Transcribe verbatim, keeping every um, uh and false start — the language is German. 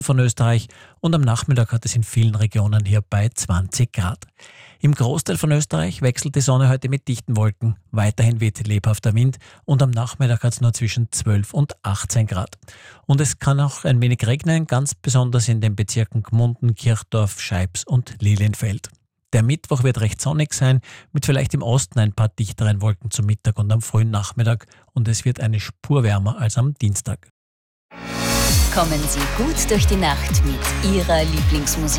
von Österreich und am Nachmittag hat es in vielen Regionen hier bei zwanzig Grad. Im Großteil von Österreich wechselt die Sonne heute mit dichten Wolken. Weiterhin weht lebhafter Wind und am Nachmittag hat es nur zwischen zwölf und achtzehn Grad. Und es kann auch ein wenig regnen, ganz besonders in den Bezirken Gmunden, Kirchdorf, Scheibs und Lilienfeld. Der Mittwoch wird recht sonnig sein, mit vielleicht im Osten ein paar dichteren Wolken zum Mittag und am frühen Nachmittag und es wird eine Spur wärmer als am Dienstag. Kommen Sie gut durch die Nacht mit Ihrer Lieblingsmusik.